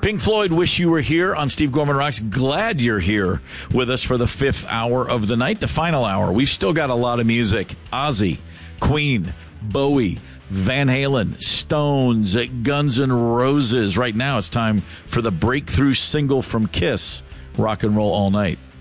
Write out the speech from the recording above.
Pink Floyd, Wish You Were Here on Steve Gorman Rocks. Glad you're here with us for the 5th hour of the night, the final hour. We've still got a lot of music. Ozzy, Queen, Bowie, Van Halen, Stones, Guns N' Roses. Right now it's time for the breakthrough single from Kiss, Rock and Roll All Night.